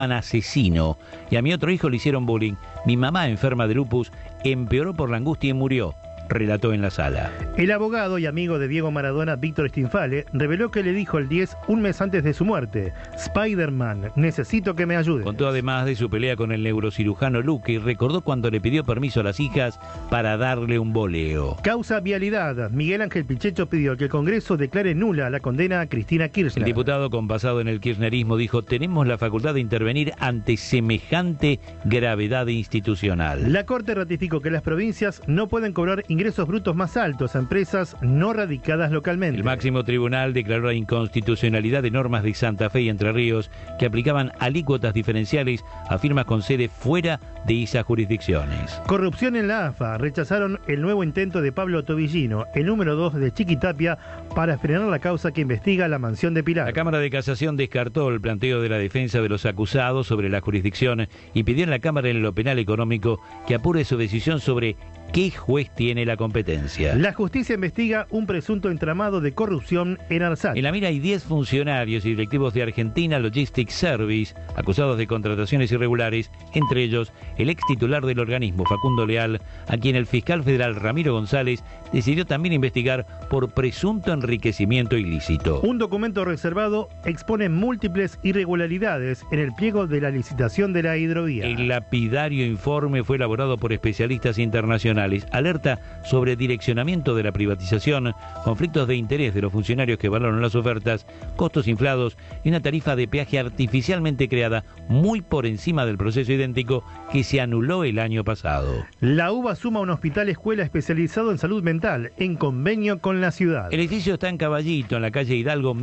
asesino y a mi otro hijo le hicieron bullying. Mi mamá, enferma de lupus, empeoró por la angustia y murió, relató en la sala. El abogado y amigo de Diego Maradona, Víctor Stinfale, reveló que le dijo el 10 un mes antes de su muerte: Spider-Man, necesito que me ayude. Contó además de su pelea con el neurocirujano Luque y recordó cuando le pidió permiso a las hijas para darle un boleo. Causa vialidad. Miguel Ángel Pichetto pidió que el Congreso declare nula la condena a Cristina Kirchner. El diputado con pasado en el kirchnerismo dijo: tenemos la facultad de intervenir ante semejante gravedad institucional. La Corte ratificó que las provincias no pueden cobrar ingresos brutos más altos a empresas no radicadas localmente. El máximo tribunal declaró la inconstitucionalidad de normas de Santa Fe y Entre Ríos que aplicaban alícuotas diferenciales a firmas con sede fuera de esas jurisdicciones. Corrupción en la AFA. Rechazaron el nuevo intento de Pablo Tobillino, el número 2 de Chiquitapia, para frenar la causa que investiga la mansión de Pilar. La Cámara de Casación descartó el planteo de la defensa de los acusados sobre la jurisdicción y pidió en la Cámara en lo penal económico que apure su decisión sobre qué juez tiene la competencia. La justicia investiga un presunto entramado de corrupción en ARSAT. En la mira hay 10 funcionarios y directivos de Argentina Logistics Service acusados de contrataciones irregulares, entre ellos el ex titular del organismo, Facundo Leal, a quien el fiscal federal Ramiro González decidió también investigar por presunto enriquecimiento ilícito. Un documento reservado expone múltiples irregularidades en el pliego de la licitación de la hidrovía. El lapidario informe fue elaborado por especialistas internacionales. Alerta sobre direccionamiento de la privatización, conflictos de interés de los funcionarios que valoran las ofertas, costos inflados y una tarifa de peaje artificialmente creada muy por encima del proceso idéntico que se anuló el año pasado. La UBA suma un hospital escuela especializado en salud mental en convenio con la ciudad. El edificio está en Caballito, en la calle Hidalgo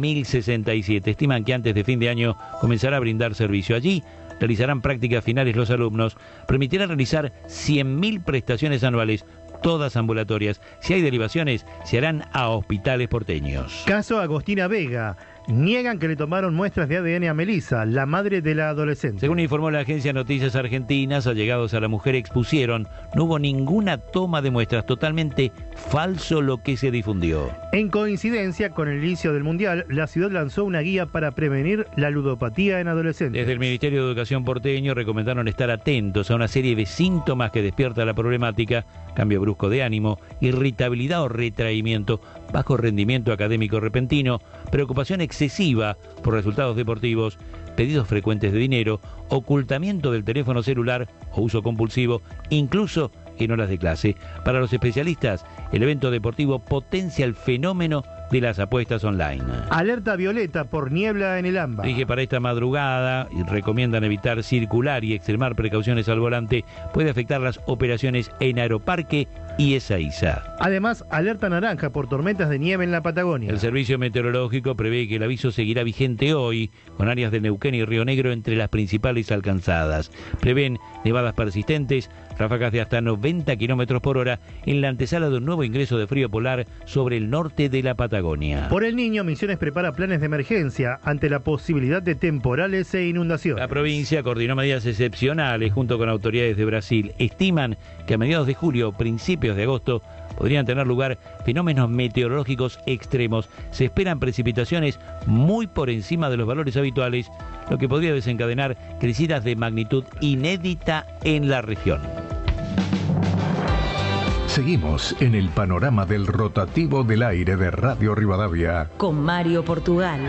1067. Estiman que antes de fin de año comenzará a brindar servicio allí. Realizarán prácticas finales los alumnos, permitirán realizar 100.000 prestaciones anuales, todas ambulatorias. Si hay derivaciones, se harán a hospitales porteños. Caso Agostina Vega. Niegan que le tomaron muestras de ADN a Melissa, la madre de la adolescente. Según informó la agencia Noticias Argentinas, allegados a la mujer expusieron: no hubo ninguna toma de muestras, totalmente falso lo que se difundió. En coincidencia con el inicio del Mundial, la ciudad lanzó una guía para prevenir la ludopatía en adolescentes. Desde el Ministerio de Educación porteño recomendaron estar atentos a una serie de síntomas que despierta la problemática: cambio brusco de ánimo, irritabilidad o retraimiento, bajo rendimiento académico repentino, preocupación excesiva por resultados deportivos, pedidos frecuentes de dinero, ocultamiento del teléfono celular o uso compulsivo, incluso en horas de clase. Para los especialistas, el evento deportivo potencia el fenómeno de las apuestas online. Alerta violeta por niebla en el AMBA. Dije para esta madrugada y recomiendan evitar circular y extremar precauciones al volante. Puede afectar las operaciones en Aeroparque y Ezeiza. Además, alerta naranja por tormentas de nieve en la Patagonia. El Servicio Meteorológico prevé que el aviso seguirá vigente hoy, con áreas de Neuquén y Río Negro entre las principales alcanzadas. Prevén nevadas persistentes, ráfagas de hasta 90 kilómetros por hora en la antesala de un nuevo ingreso de frío polar sobre el norte de la Patagonia. Por el Niño, Misiones prepara planes de emergencia ante la posibilidad de temporales e inundaciones. La provincia coordinó medidas excepcionales junto con autoridades de Brasil. Estiman que a mediados de julio o principios de agosto podrían tener lugar fenómenos meteorológicos extremos. Se esperan precipitaciones muy por encima de los valores habituales, lo que podría desencadenar crecidas de magnitud inédita en la región. Seguimos en el panorama del rotativo del aire de Radio Rivadavia con Mario Portugal.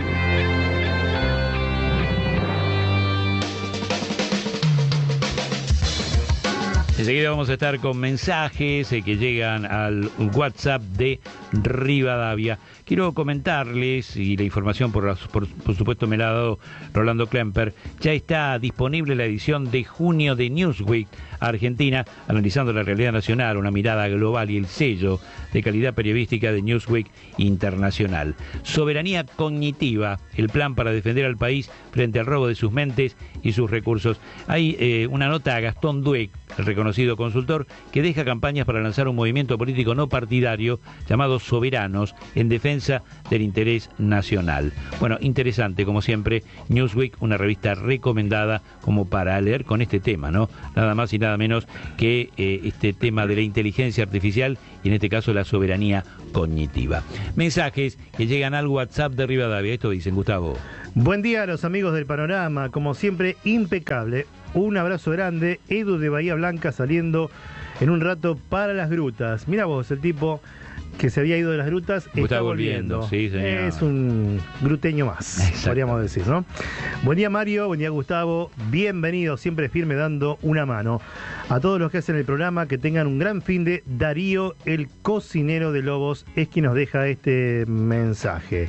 Enseguida vamos a estar con mensajes que llegan al WhatsApp de Rivadavia. Quiero comentarles, y la información por supuesto me la ha dado Rolando Klemper, ya está disponible la edición de junio de Newsweek Argentina, analizando la realidad nacional, una mirada global y el sello de calidad periodística de Newsweek Internacional. Soberanía cognitiva, el plan para defender al país frente al robo de sus mentes y sus recursos. Hay una nota a Gastón Dueck, el reconocido consultor, que deja campañas para lanzar un movimiento político no partidario llamado Soberanos en defensa del interés nacional. Bueno, interesante, como siempre, Newsweek, una revista recomendada como para leer con este tema, ¿no? Nada más y nada menos que este tema de la inteligencia artificial y en este caso la soberanía cognitiva. Mensajes que llegan al WhatsApp de Rivadavia. Esto dicen, Gustavo. Buen día a los amigos del Panorama, como siempre impecable. Un abrazo grande, Edu de Bahía Blanca saliendo en un rato para las grutas. Mira vos, el tipo que se había ido de las grutas está volviendo. Sí, señor. Es un gruteño más, podríamos decir, ¿no? Buen día Mario, buen día Gustavo, bienvenido, siempre firme dando una mano. A todos los que hacen el programa, que tengan un gran fin de. Darío, el cocinero de Lobos, es quien nos deja este mensaje.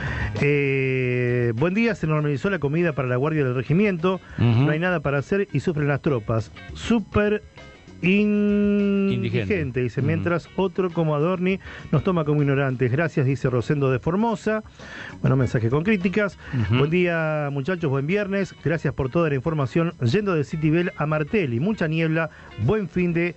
Buen día, se normalizó la comida para la guardia del regimiento, no hay nada para hacer y sufren las tropas. Súper indigente, dice, mientras otro como Adorni nos toma como ignorantes. Gracias, dice Rosendo de Formosa. Bueno, mensaje con críticas. Buen día, muchachos, buen viernes. Gracias por toda la información. Yendo de Citibel a Martelli, mucha niebla. Buen fin de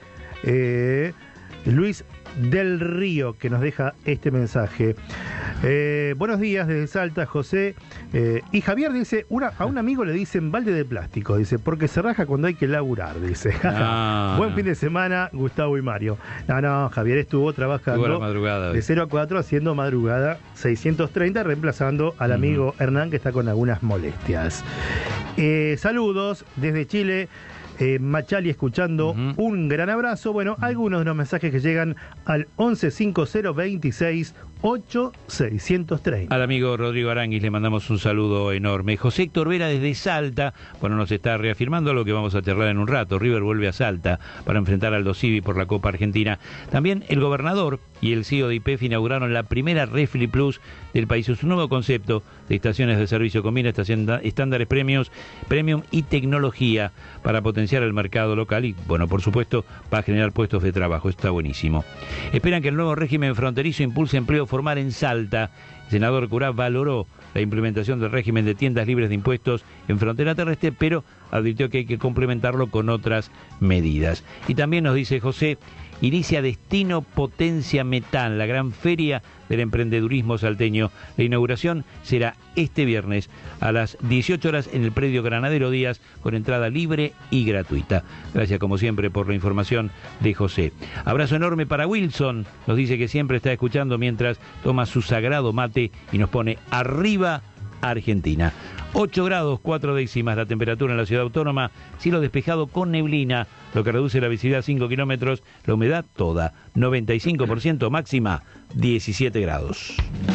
Luis del Río, que nos deja este mensaje. Buenos días desde Salta, José. Y Javier dice, a un amigo le dicen balde de plástico, dice, porque se raja cuando hay que laburar, dice. Buen fin de semana, Gustavo y Mario. No, Javier estuvo trabajando la madrugada, de 0 a 4 haciendo madrugada 630, reemplazando al amigo Hernán, que está con algunas molestias. Saludos desde Chile. Machali escuchando, un gran abrazo. Bueno, algunos de los mensajes que llegan al 1150268630. Al amigo Rodrigo Aranguis le mandamos un saludo enorme. José Héctor Vera desde Salta, bueno, nos está reafirmando lo que vamos a charlar en un rato. River vuelve a Salta para enfrentar al Aldo Civi por la Copa Argentina. También el gobernador y el CEO de YPF inauguraron la primera Refli Plus del país. Es un nuevo concepto de estaciones de servicio, combina estándares premium y tecnología para potenciar el mercado local y, bueno, por supuesto, va a generar puestos de trabajo. Está buenísimo. Esperan que el nuevo régimen fronterizo impulse empleo formal en Salta. El senador Curá valoró la implementación del régimen de tiendas libres de impuestos en frontera terrestre, pero advirtió que hay que complementarlo con otras medidas. Y también nos dice José, inicia Destino Potencia Metal, la gran feria del emprendedurismo salteño. La inauguración será este viernes a las 18 horas en el predio Granadero Díaz, con entrada libre y gratuita. Gracias como siempre por la información de José. Abrazo enorme para Wilson, nos dice que siempre está escuchando mientras toma su sagrado mate y nos pone arriba Argentina. 8 grados 4 décimas la temperatura en la ciudad autónoma, cielo despejado con neblina, lo que reduce la visibilidad a 5 kilómetros, la humedad toda, 95%, máxima 17 grados.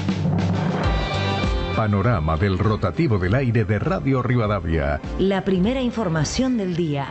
Panorama del rotativo del aire de Radio Rivadavia. La primera información del día.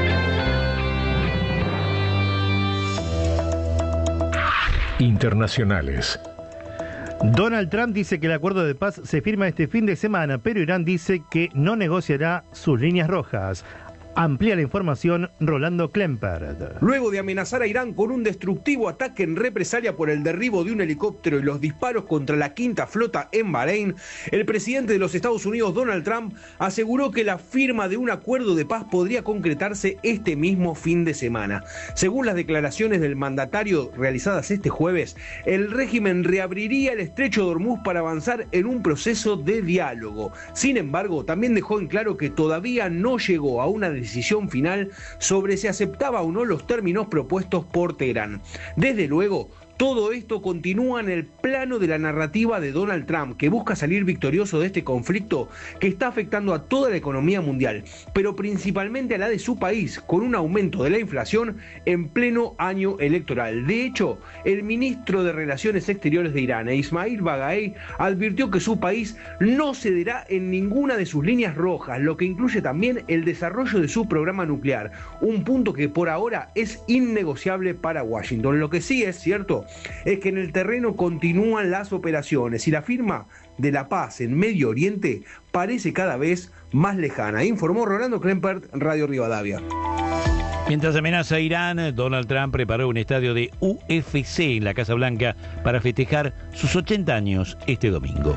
Internacionales. Donald Trump dice que el acuerdo de paz se firma este fin de semana, pero Irán dice que no negociará sus líneas rojas. Amplía la información Rolando Klempert. Luego de amenazar a Irán con un destructivo ataque en represalia por el derribo de un helicóptero y los disparos contra la quinta flota en Bahrein, el presidente de los Estados Unidos, Donald Trump, aseguró que la firma de un acuerdo de paz podría concretarse este mismo fin de semana. Según las declaraciones del mandatario realizadas este jueves, el régimen reabriría el estrecho de Hormuz para avanzar en un proceso de diálogo. Sin embargo, también dejó en claro que todavía no llegó a una decisión final sobre si aceptaba o no los términos propuestos por Teherán. Desde luego, todo esto continúa en el plano de la narrativa de Donald Trump, que busca salir victorioso de este conflicto que está afectando a toda la economía mundial, pero principalmente a la de su país, con un aumento de la inflación en pleno año electoral. De hecho, el ministro de Relaciones Exteriores de Irán, Ismail Bagaei, advirtió que su país no cederá en ninguna de sus líneas rojas, lo que incluye también el desarrollo de su programa nuclear, un punto que por ahora es innegociable para Washington. Lo que sí es cierto es que en el terreno continúan las operaciones y la firma de la paz en Medio Oriente parece cada vez más lejana, informó Rolando Klempert, Radio Rivadavia. Mientras amenaza a Irán, Donald Trump preparó un estadio de UFC en la Casa Blanca para festejar sus 80 años este domingo.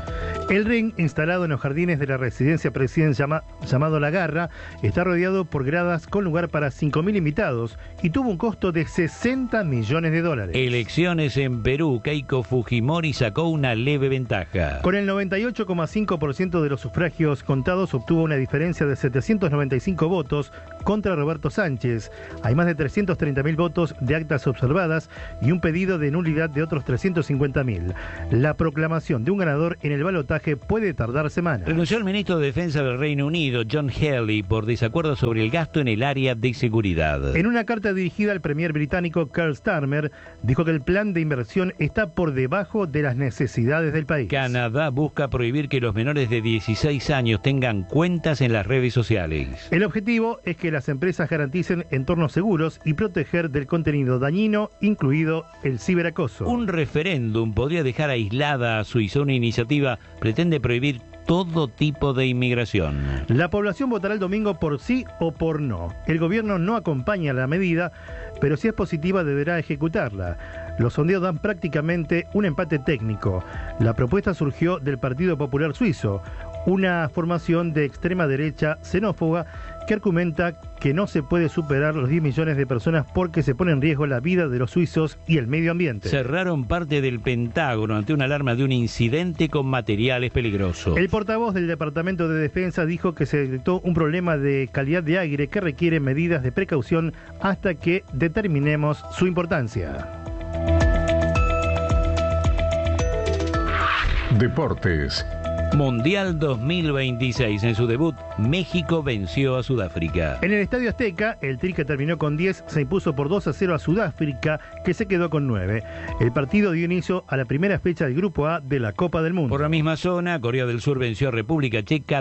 El ring, instalado en los jardines de la residencia presidencial llamado La Garra, está rodeado por gradas con lugar para 5.000 invitados y tuvo un costo de $60 millones. Elecciones en Perú. Keiko Fujimori sacó una leve ventaja. Con el 98,5% de los sufragios contados, obtuvo una diferencia de 795 votos contra Roberto Sánchez. Hay más de 330.000 votos de actas observadas y un pedido de nulidad de otros 350.000. La proclamación de un ganador en el balotaje puede tardar semanas. Renunció el ministro de Defensa del Reino Unido, John Healey, por desacuerdo sobre el gasto en el área de seguridad. En una carta dirigida al premier británico Keir Starmer, dijo que el plan de inversión está por debajo de las necesidades del país. Canadá busca prohibir que los menores de 16 años tengan cuentas en las redes sociales. El objetivo es que las empresas garanticen entornos seguros y proteger del contenido dañino, incluido el ciberacoso. Un referéndum podría dejar aislada a Suiza. Una iniciativa pretende prohibir todo tipo de inmigración. La población votará el domingo por sí o por no. El gobierno no acompaña la medida, pero si es positiva deberá ejecutarla. Los sondeos dan prácticamente un empate técnico. La propuesta surgió del Partido Popular Suizo, una formación de extrema derecha xenófoba que argumenta que no se puede superar los 10 millones de personas porque se pone en riesgo la vida de los suizos y el medio ambiente. Cerraron parte del Pentágono ante una alarma de un incidente con materiales peligrosos. El portavoz del Departamento de Defensa dijo que se detectó un problema de calidad de aire que requiere medidas de precaución hasta que determinemos su importancia. Deportes. Mundial 2026. En su debut, México venció a Sudáfrica. En el Estadio Azteca, el Tri, que terminó con 10, se impuso por 2-0 a Sudáfrica, que se quedó con 9. El partido dio inicio a la primera fecha del Grupo A de la Copa del Mundo. Por la misma zona, Corea del Sur venció a República Checa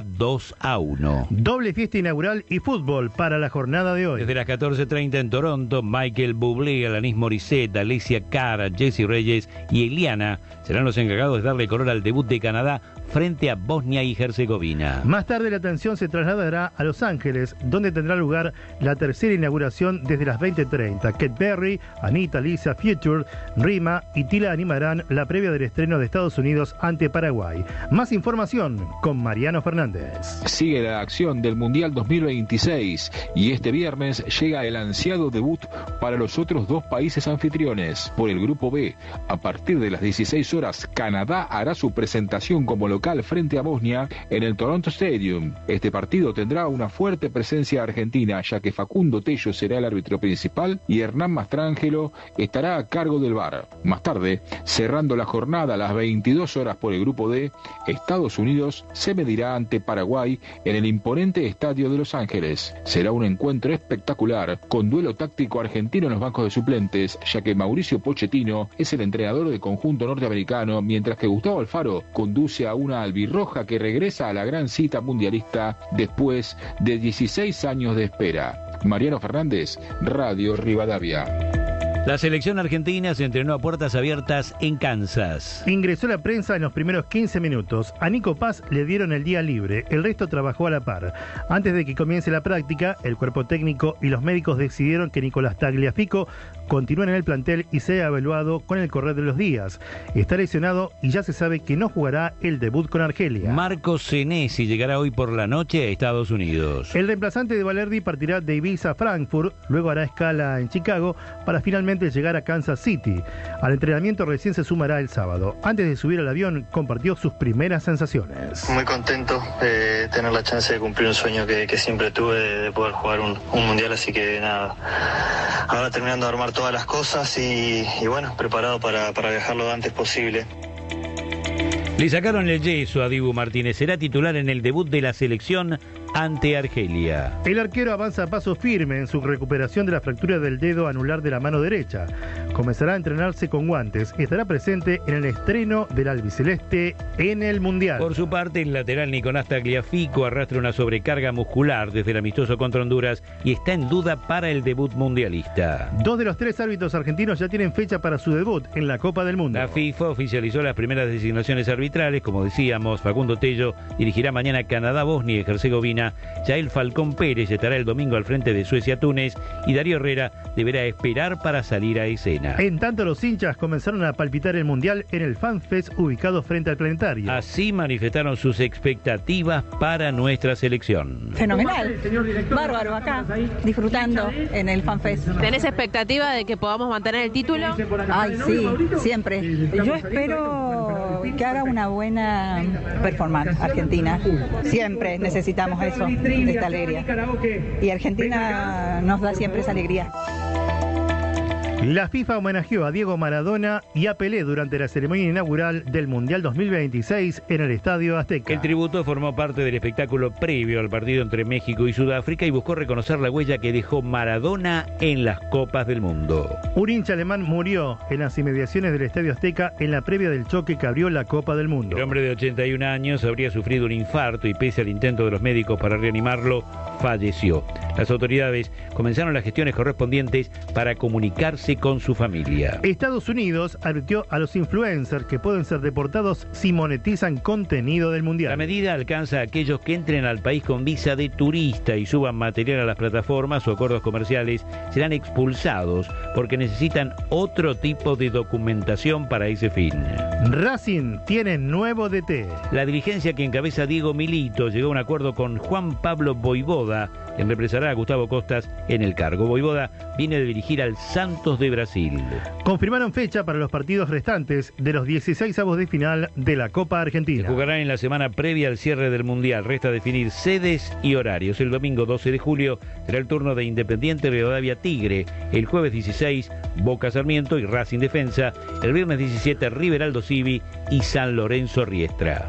2-1. Doble fiesta inaugural y fútbol para la jornada de hoy. Desde las 14:30 en Toronto, Michael Bublé, Alanis Morissette, Alicia Cara, Jessie Reyes y Eliana serán los encargados de darle color al debut de Canadá frente a Bosnia y Herzegovina. Más tarde la atención se trasladará a Los Ángeles, donde tendrá lugar la tercera inauguración desde las 20:30. Katy Perry, Anita, Lisa, Future, Rima y Tila animarán la previa del estreno de Estados Unidos ante Paraguay. Más información con Mariano Fernández. Sigue la acción del Mundial 2026 y este viernes llega el ansiado debut para los otros dos países anfitriones. Por el Grupo B, a partir de las 16 horas, Canadá hará su presentación como local frente a Bosnia en el Toronto Stadium. Este partido tendrá una fuerte presencia argentina, ya que Facundo Tello será el árbitro principal y Hernán Mastrangelo estará a cargo del VAR. Más tarde, cerrando la jornada a las 22 horas por el Grupo D, Estados Unidos se medirá ante Paraguay en el imponente estadio de Los Ángeles. Será un encuentro espectacular, con duelo táctico argentino en los bancos de suplentes, ya que Mauricio Pochettino es el entrenador del conjunto norteamericano, mientras que Gustavo Alfaro conduce a una albirroja que regresa a la gran cita mundialista después de 16 años de espera. Mariano Fernández, Radio Rivadavia. La selección argentina se entrenó a puertas abiertas en Kansas. Ingresó la prensa en los primeros 15 minutos. A Nico Paz le dieron el día libre, el resto trabajó a la par. Antes de que comience la práctica, el cuerpo técnico y los médicos decidieron que Nicolás Tagliafico continúe en el plantel y sea evaluado con el correr de los días. Está lesionado y ya se sabe que no jugará el debut con Argelia. Marco Senesi llegará hoy por la noche a Estados Unidos. El reemplazante de Valerdi partirá de Ibiza a Frankfurt, luego hará escala en Chicago para finalmente llegar a Kansas City. Al entrenamiento recién se sumará el sábado. Antes de subir al avión, compartió sus primeras sensaciones. Muy contento de tener la chance de cumplir un sueño que siempre tuve, de poder jugar un mundial, así que nada, ahora terminando de armar todas las cosas y bueno, preparado para viajar lo antes posible. Le sacaron el yeso a Dibu Martínez, será titular en el debut de la selección ante Argelia. El arquero avanza a paso firme en su recuperación de la fractura del dedo anular de la mano derecha. Comenzará a entrenarse con guantes y estará presente en el estreno del albiceleste en el Mundial. Por su parte, el lateral Nicolás Tagliafico arrastra una sobrecarga muscular desde el amistoso contra Honduras y está en duda para el debut mundialista. 2 de los 3 árbitros argentinos ya tienen fecha para su debut en la Copa del Mundo. La FIFA oficializó las primeras designaciones arbitrales. Como decíamos, Facundo Tello dirigirá mañana Canadá, Bosnia y Herzegovina Argentina. Yael Falcón Pérez estará el domingo al frente de Suecia-Túnez y Darío Herrera deberá esperar para salir a escena. En tanto, los hinchas comenzaron a palpitar el Mundial en el FanFest ubicado frente al Planetario. Así manifestaron sus expectativas para nuestra selección. Fenomenal, bárbaro acá, disfrutando en el FanFest. ¿Tenés expectativa de que podamos mantener el título? Ay, sí, siempre. Yo espero que haga una buena performance Argentina. Siempre necesitamos eso, esta alegría. Y Argentina nos da siempre esa alegría. La FIFA homenajeó a Diego Maradona y a Pelé durante la ceremonia inaugural del Mundial 2026 en el Estadio Azteca. El tributo formó parte del espectáculo previo al partido entre México y Sudáfrica y buscó reconocer la huella que dejó Maradona en las Copas del Mundo. Un hincha alemán murió en las inmediaciones del Estadio Azteca en la previa del choque que abrió la Copa del Mundo. El hombre de 81 años habría sufrido un infarto y pese al intento de los médicos para reanimarlo, falleció. Las autoridades comenzaron las gestiones correspondientes para comunicarse con su familia. Estados Unidos advirtió a los influencers que pueden ser deportados si monetizan contenido del Mundial. La medida alcanza a aquellos que entren al país con visa de turista y suban material a las plataformas o acuerdos comerciales, serán expulsados porque necesitan otro tipo de documentación para ese fin. Racing tiene nuevo DT. La dirigencia que encabeza Diego Milito llegó a un acuerdo con Juan Pablo Voivoda, quien reemplazará a Gustavo Costas en el cargo. Voivoda viene de dirigir al Santos de Brasil. Confirmaron fecha para los partidos restantes de los 16avos de final de la Copa Argentina. Se jugarán en la semana previa al cierre del Mundial. Resta definir sedes y horarios. El domingo 12 de julio será el turno de Independiente Rivadavia Tigre. El jueves 16, Boca Sarmiento y Racing Defensa. El viernes 17, River Aldo Civi y San Lorenzo Riestra.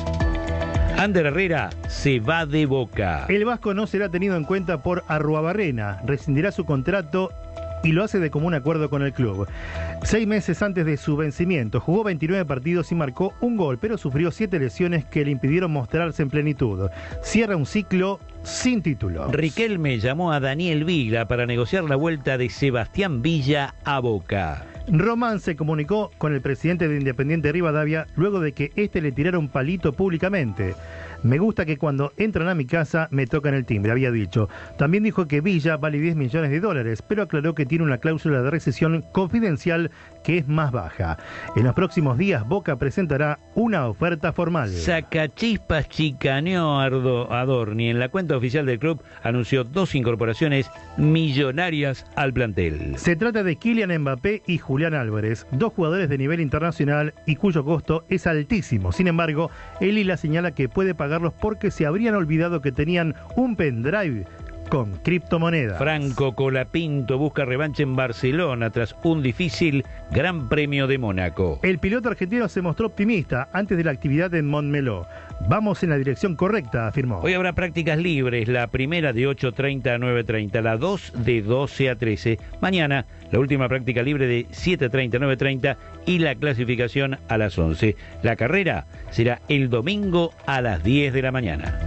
Ander Herrera se va de Boca. El vasco no será tenido en cuenta por Arruabarrena. Rescindirá su contrato y lo hace de común acuerdo con el club. 6 meses antes de su vencimiento, jugó 29 partidos y marcó un gol, pero sufrió 7 lesiones que le impidieron mostrarse en plenitud. Cierra un ciclo sin título. Riquelme llamó a Daniel Vila para negociar la vuelta de Sebastián Villa a Boca. Román se comunicó con el presidente de Independiente Rivadavia luego de que éste le tirara un palito públicamente. Me gusta que cuando entran a mi casa me tocan el timbre, había dicho. También dijo que Villa vale $10 millones, pero aclaró que tiene una cláusula de rescisión confidencial que es más baja. En los próximos días Boca presentará una oferta formal. Sacachispas chicaneó a Adorni. En la cuenta oficial del club anunció 2 incorporaciones millonarias al plantel. Se trata de Kylian Mbappé y Julián Álvarez, 2 jugadores de nivel internacional y cuyo costo es altísimo. Sin embargo, el Lila señala que puede pagarlos porque se habrían olvidado que tenían un pendrive con criptomonedas. Franco Colapinto busca revancha en Barcelona tras un difícil Gran Premio de Mónaco. El piloto argentino se mostró optimista antes de la actividad en Montmeló. Vamos en la dirección correcta, afirmó. Hoy habrá prácticas libres, la primera de 8:30 a 9:30, la 2 de 12 a 13. Mañana, la última práctica libre de 7:30 a 9:30 y la clasificación a las 11. La carrera será el domingo a las 10 de la mañana.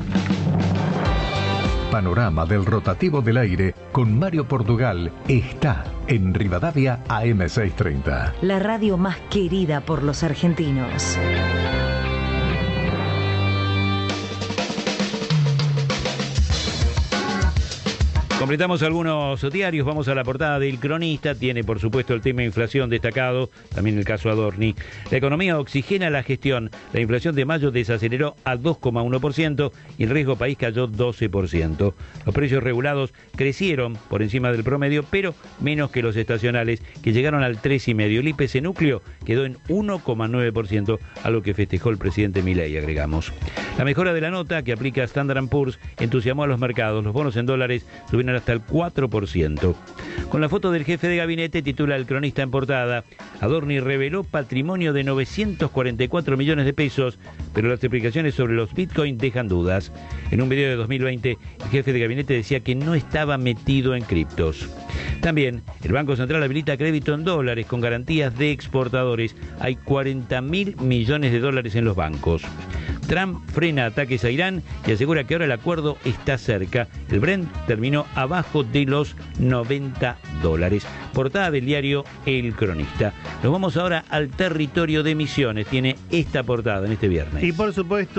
Panorama del rotativo del aire con Mario Portugal está en Rivadavia AM630. La radio más querida por los argentinos. Completamos algunos diarios, vamos a la portada del Cronista, tiene por supuesto el tema inflación destacado, también el caso Adorni. La economía oxigena la gestión, la inflación de mayo desaceleró a 2,1% y el riesgo país cayó 12%. Los precios regulados crecieron por encima del promedio, pero menos que los estacionales, que llegaron al 3,5%. El IPC núcleo quedó en 1,9%, a lo que festejó el presidente Milei, agregamos. La mejora de la nota que aplica Standard & Poor's entusiasmó a los mercados, los bonos en dólares subieron hasta el 4%. Con la foto del jefe de gabinete, titula el Cronista en portada, Adorni reveló patrimonio de 944 millones de pesos, pero las explicaciones sobre los bitcoins dejan dudas. En un video de 2020, el jefe de gabinete decía que no estaba metido en criptos. También, el Banco Central habilita crédito en dólares con garantías de exportadores. Hay 40.000 millones de dólares en los bancos. Trump frena ataques a Irán y asegura que ahora el acuerdo está cerca. El Brent terminó abajo de los $90. Portada del diario El Cronista. Nos vamos ahora al territorio de Misiones. Tiene esta portada en este viernes. Y por supuesto,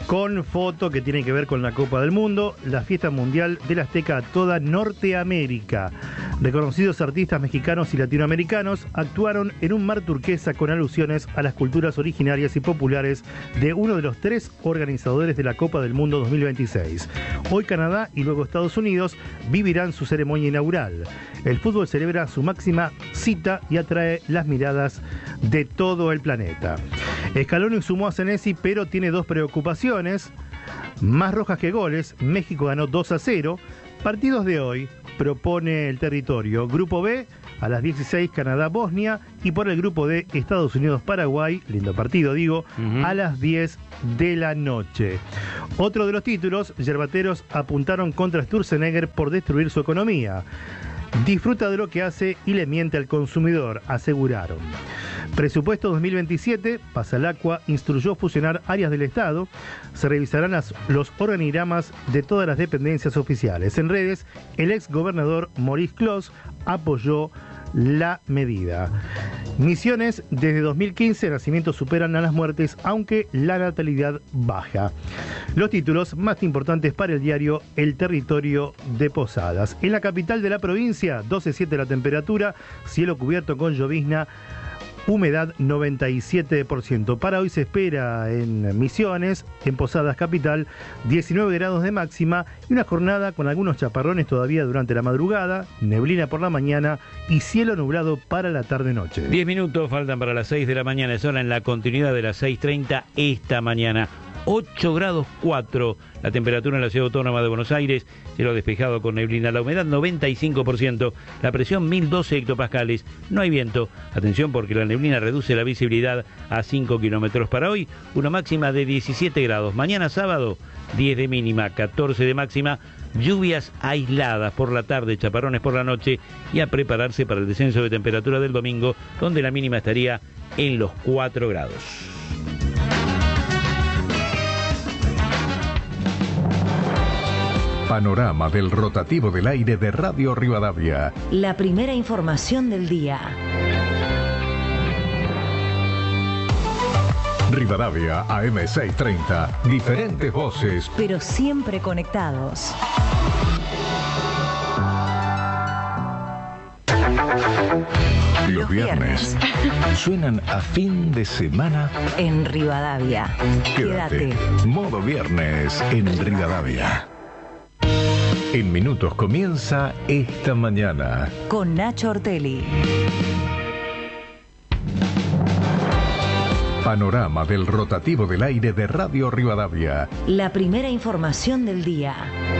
con foto que tiene que ver con la Copa del Mundo, la fiesta mundial del Azteca a toda Norteamérica. Reconocidos artistas mexicanos y latinoamericanos actuaron en un mar turquesa con alusiones a las culturas originarias y populares de uno de los 3 organizadores de la Copa del Mundo 2026. Hoy Canadá y luego Estados Unidos vivirán su ceremonia inaugural. El fútbol celebra su máxima cita y atrae las miradas de todo el planeta. Scaloni sumó a Senesi, pero tiene 2 preocupaciones. Más rojas que goles, México ganó 2-0. Partidos de hoy, propone el territorio. Grupo B, a las 16, Canadá-Bosnia. Y por el grupo D, Estados Unidos-Paraguay, lindo partido digo, a las 10 de la noche. Otro de los títulos, yerbateros apuntaron contra Sturzenegger por destruir su economía. Disfruta de lo que hace y le miente al consumidor, aseguraron. Presupuesto 2027, Pasalacqua instruyó fusionar áreas del Estado. Se revisarán los organigramas de todas las dependencias oficiales. En redes, el ex gobernador Maurice Clos apoyó la medida. Misiones, desde 2015 nacimientos superan a las muertes, aunque la natalidad baja. Los títulos más importantes para el diario El Territorio de Posadas. En la capital de la provincia, 12,7 la temperatura, cielo cubierto con llovizna, humedad 97%. Para hoy se espera en Misiones, en Posadas capital, 19 grados de máxima y una jornada con algunos chaparrones todavía durante la madrugada, neblina por la mañana y cielo nublado para la tarde-noche. 10 minutos faltan para las 6 de la mañana, es hora en la continuidad de las 6:30 esta mañana. 8 grados 4 la temperatura en la ciudad autónoma de Buenos Aires, cielo despejado con neblina, la humedad 95%, la presión 1012 hectopascales, no hay viento, atención porque la neblina reduce la visibilidad a 5 kilómetros. Para hoy, una máxima de 17 grados, mañana sábado 10 de mínima, 14 de máxima, lluvias aisladas por la tarde, chaparrones por la noche y a prepararse para el descenso de temperatura del domingo, donde la mínima estaría en los 4 grados. Panorama del rotativo del aire de Radio Rivadavia. La primera información del día. Rivadavia AM630. Diferentes voces, pero siempre conectados. Los viernes suenan a fin de semana en Rivadavia. Quédate. Modo viernes en Rivadavia. En minutos comienza Esta Mañana. Con Nacho Ortelli. Panorama del rotativo del aire de Radio Rivadavia. La primera información del día.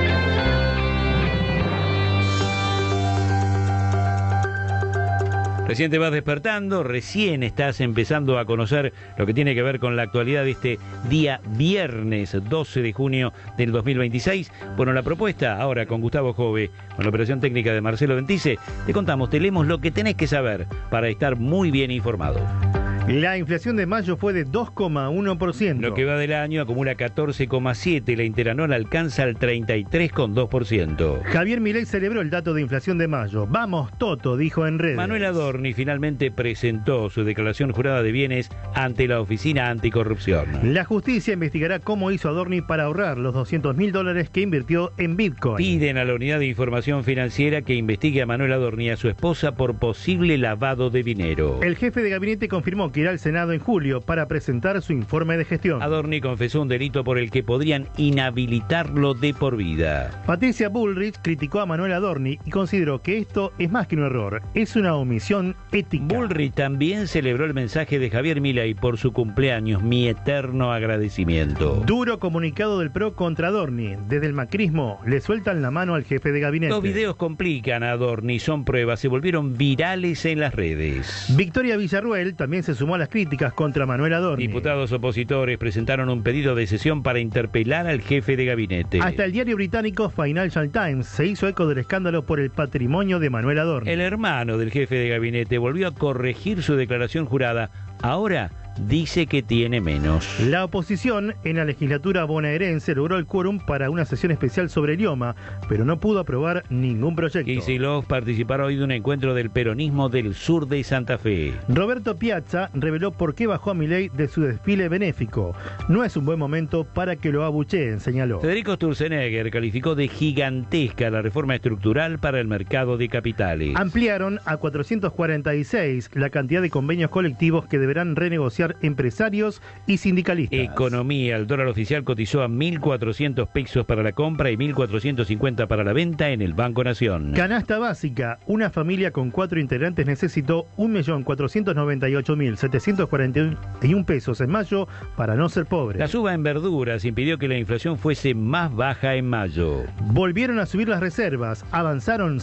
Recién te vas despertando, recién estás empezando a conocer lo que tiene que ver con la actualidad de este día viernes 12 de junio del 2026. Bueno, la propuesta ahora con Gustavo Jove, con la operación técnica de Marcelo Ventice, te contamos, te leemos lo que tenés que saber para estar muy bien informado. La inflación de mayo fue de 2,1%. Lo que va del año acumula 14,7%, la interanual alcanza el 33,2%. Javier Milei celebró el dato de inflación de mayo. Vamos, Toto, dijo en redes. Manuel Adorni finalmente presentó su declaración jurada de bienes ante la Oficina Anticorrupción. La justicia investigará cómo hizo Adorni para ahorrar los $200.000 que invirtió en Bitcoin. Piden a la Unidad de Información Financiera que investigue a Manuel Adorni y a su esposa por posible lavado de dinero. El jefe de gabinete confirmó que irá al Senado en julio para presentar su informe de gestión. Adorni confesó un delito por el que podrían inhabilitarlo de por vida. Patricia Bullrich criticó a Manuel Adorni y consideró que esto es más que un error, es una omisión ética. Bullrich también celebró el mensaje de Javier Milei por su cumpleaños, mi eterno agradecimiento. Duro comunicado del PRO contra Adorni. Desde el macrismo le sueltan la mano al jefe de gabinete. Los videos complican a Adorni, son pruebas, se volvieron virales en las redes. Victoria Villarruel también se sumó a las críticas contra Manuel Adorni. Diputados opositores presentaron un pedido de sesión para interpelar al jefe de gabinete. Hasta el diario británico Financial Times se hizo eco del escándalo por el patrimonio de Manuel Adorni. El hermano del jefe de gabinete volvió a corregir su declaración jurada. Ahora dice que tiene menos. La oposición en la legislatura bonaerense logró el quórum para una sesión especial sobre el idioma, pero no pudo aprobar ningún proyecto. Kicillof participará hoy de un encuentro del peronismo del sur de Santa Fe. Roberto Piazza reveló por qué bajó a Milei de su desfile benéfico. No es un buen momento para que lo abucheen, señaló. Federico Sturzenegger calificó de gigantesca la reforma estructural para el mercado de capitales. Ampliaron a 446 la cantidad de convenios colectivos que deberán renegociar empresarios y sindicalistas. Economía. El dólar oficial cotizó a 1.400 pesos para la compra y 1.450 para la venta en el Banco Nación. Canasta básica. Una familia con 4 integrantes necesitó 1.498.741 pesos en mayo para no ser pobre. La suba en verduras impidió que la inflación fuese más baja en mayo. Volvieron a subir las reservas. Avanzaron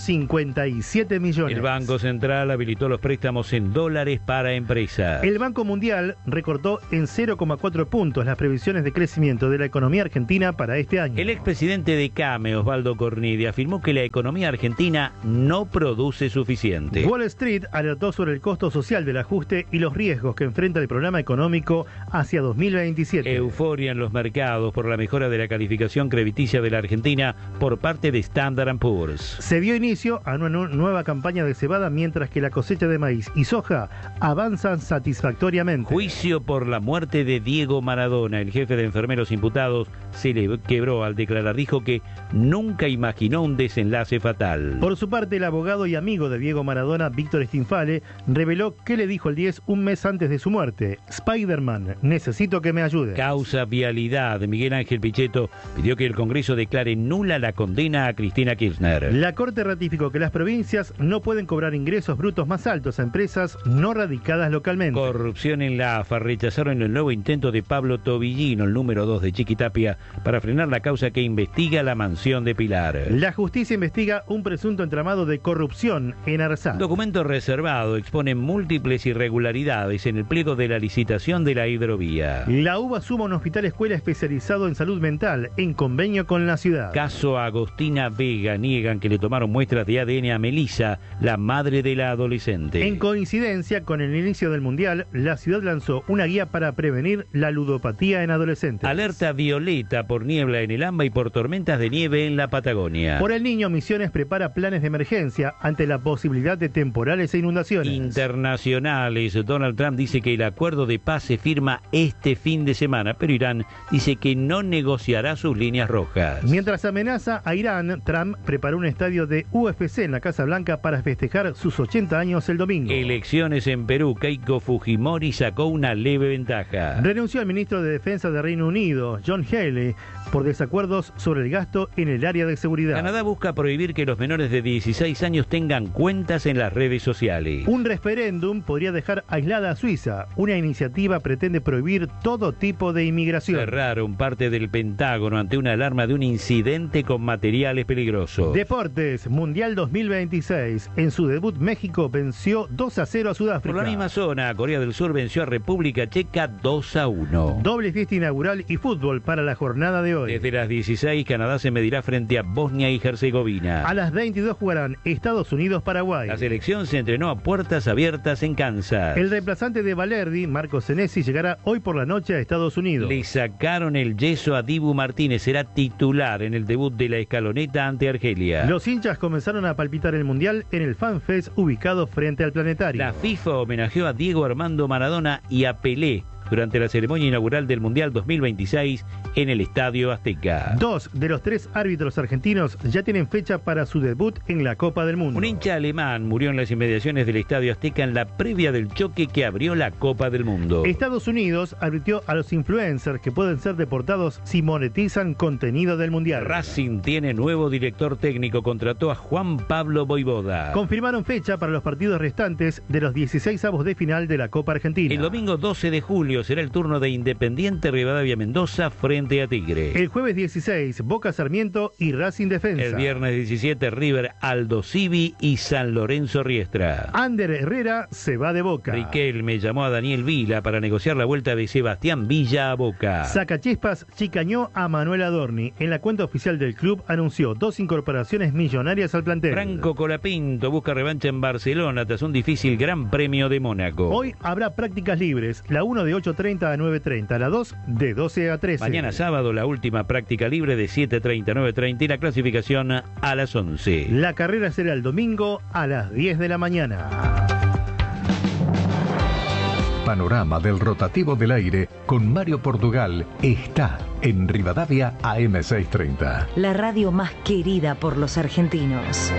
57 millones. El Banco Central habilitó los préstamos en dólares para empresas. El Banco Mundial recortó en 0,4 puntos las previsiones de crecimiento de la economía argentina para este año. El expresidente de CAME, Osvaldo Cornidi, afirmó que la economía argentina no produce suficiente. Wall Street alertó sobre el costo social del ajuste y los riesgos que enfrenta el programa económico hacia 2027. Euforia en los mercados por la mejora de la calificación crediticia de la Argentina por parte de Standard & Poor's. Se dio inicio a una nueva campaña de cebada mientras que la cosecha de maíz y soja avanzan satisfactoriamente. Juicio por la muerte de Diego Maradona. El jefe de enfermeros imputados se le quebró al declarar. Dijo que nunca imaginó un desenlace fatal. Por su parte, el abogado y amigo de Diego Maradona, Víctor Stinfale, reveló que le dijo el 10 un mes antes de su muerte: Spider-Man, necesito que me ayude. Causa vialidad. Miguel Ángel Pichetto pidió que el Congreso declare nula la condena a Cristina Kirchner. La Corte ratificó que las provincias no pueden cobrar ingresos brutos más altos a empresas no radicadas localmente. Corrupción en la AFA. Rechazaron el nuevo intento de Pablo Tobillino, el número 2 de Chiquitapia, para frenar la causa que investiga la mansión de Pilar. La justicia investiga un presunto entramado de corrupción en Arsat. Documento reservado expone múltiples irregularidades en el pliego de la licitación de la hidrovía. La UBA suma un hospital escuela especializado en salud mental en convenio con la ciudad. Caso Agostina Vega. Niegan que le tomaron muestras de ADN a Melissa, la madre de la adolescente. En coincidencia con el inicio del Mundial, la ciudad lanzó una guía para prevenir la ludopatía en adolescentes. Alerta violeta por niebla en el AMBA y por tormentas de nieve en la Patagonia. Por el Niño, Misiones prepara planes de emergencia ante la posibilidad de temporales e inundaciones. Internacionales. Donald Trump dice que el acuerdo de paz se firma este fin de semana, pero Irán dice que no negociará sus líneas rojas. Mientras amenaza a Irán, Trump preparó un estadio de UFC en la Casa Blanca para festejar sus 80 años el domingo. Elecciones en Perú. Keiko Fujimori sacó una leve ventaja. Renunció el ministro de Defensa de Reino Unido, John Healey, por desacuerdos sobre el gasto en el área de seguridad. Canadá busca prohibir que los menores de 16 años tengan cuentas en las redes sociales. Un referéndum podría dejar aislada a Suiza. Una iniciativa pretende prohibir todo tipo de inmigración. Cerraron parte del Pentágono ante una alarma de un incidente con materiales peligrosos. Deportes, Mundial 2026. En su debut, México venció 2-0 a Sudáfrica. Por la misma zona, Corea del Sur venció a República Checa 2-1. Doble fiesta inaugural y fútbol para la jornada de hoy. Desde las 16, Canadá se medirá frente a Bosnia y Herzegovina. A las 22 jugarán Estados Unidos-Paraguay. La selección se entrenó a puertas abiertas en Kansas. El reemplazante de Valerdi, Marco Senesi, llegará hoy por la noche a Estados Unidos. Le sacaron el yeso a Dibu Martínez. Será titular en el debut de la Escaloneta ante Argelia. Los hinchas comenzaron a palpitar el Mundial en el FanFest ubicado frente al Planetario. La FIFA homenajeó a Diego Armando Maradona y a Pelé durante la ceremonia inaugural del Mundial 2026 en el Estadio Azteca. 2 de los 3 árbitros argentinos ya tienen fecha para su debut en la Copa del Mundo. Un hincha alemán murió en las inmediaciones del Estadio Azteca en la previa del choque que abrió la Copa del Mundo. Estados Unidos advirtió a los influencers que pueden ser deportados si monetizan contenido del Mundial. Racing tiene nuevo director técnico, contrató a Juan Pablo Voivoda. Confirmaron fecha para los partidos restantes de los 16avos de final de la Copa Argentina. El domingo 12 de julio Rosario será el turno de Independiente Rivadavia Mendoza frente a Tigre. El jueves 16, Boca Sarmiento y Racing Defensa. El viernes 17, River Aldo Civi y San Lorenzo Riestra. Ander Herrera se va de Boca. Riquelme llamó a Daniel Vila para negociar la vuelta de Sebastián Villa a Boca. Sacachispas chicañó a Manuel Adorni. En la cuenta oficial del club anunció 2 incorporaciones millonarias al plantel. Franco Colapinto busca revancha en Barcelona tras un difícil Gran Premio de Mónaco. Hoy habrá prácticas libres, la 1 de 8:30 a 9:30, la 2 de 12 a 13. Mañana sábado la última práctica libre de 7:30 a 9:30 y la clasificación a las 11. La carrera será el domingo a las 10 de la mañana. Panorama del rotativo del aire con Mario Portugal está en Rivadavia AM630. La radio más querida por los argentinos.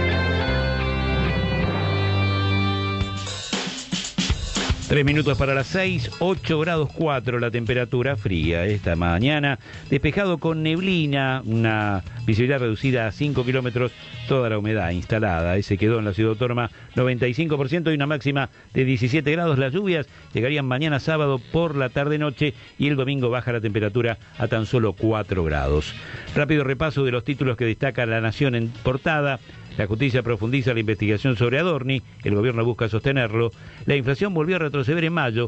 3 minutos para las 6, 8 grados 4 la temperatura fría esta mañana, despejado con neblina, una visibilidad reducida a 5 kilómetros, toda la humedad instalada, se quedó en la ciudad autónoma 95% y una máxima de 17 grados. Las lluvias llegarían mañana sábado por la tarde-noche y el domingo baja la temperatura a tan solo 4 grados. Rápido repaso de los títulos que destaca La Nación en portada. La justicia profundiza la investigación sobre Adorni, el gobierno busca sostenerlo. La inflación volvió a retroceder en mayo,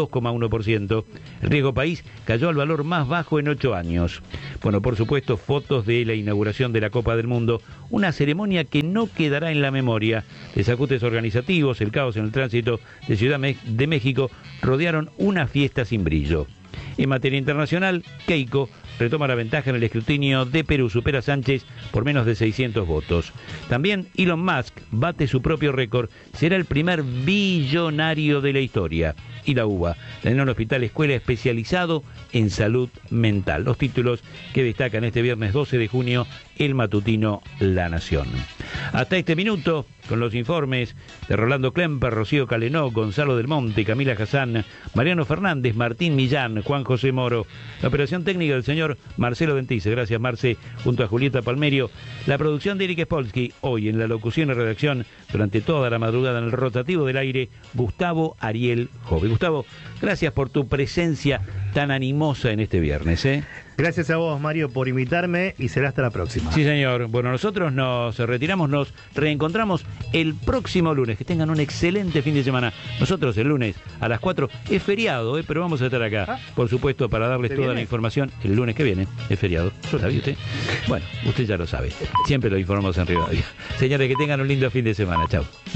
2,1%. El riesgo país cayó al valor más bajo en 8 años. Bueno, por supuesto, fotos de la inauguración de la Copa del Mundo, una ceremonia que no quedará en la memoria. Desajustes organizativos, el caos en el tránsito de Ciudad de México rodearon una fiesta sin brillo. En materia internacional, Keiko retoma la ventaja en el escrutinio de Perú, supera a Sánchez por menos de 600 votos. También Elon Musk bate su propio récord, será el primer billonario de la historia. Y la UBA, la enorme hospital escuela especializado en salud mental. Los títulos que destacan este viernes 12 de junio, el matutino La Nación. Hasta este minuto, con los informes de Rolando Klemper, Rocío Calenó, Gonzalo del Monte, Camila Hassan, Mariano Fernández, Martín Millán, Juan José Moro, la operación técnica del señor Marcelo Dentice, gracias Marce, junto a Julieta Palmerio, la producción de Eric Spolsky, hoy en la locución y redacción, durante toda la madrugada en el rotativo del aire, Gustavo Ariel Jove. Gustavo, gracias por tu presencia tan animosa en este viernes, Gracias a vos, Mario, por invitarme y será hasta la próxima. Sí, señor. Bueno, nosotros nos retiramos, nos reencontramos el próximo lunes. Que tengan un excelente fin de semana. Nosotros el lunes a las 4 es feriado, pero vamos a estar acá, por supuesto, para darles toda la información. El lunes que viene es feriado. ¿Lo sabía usted? Bueno, usted ya lo sabe. Siempre lo informamos en Rivadavia. Señores, que tengan un lindo fin de semana. Chao.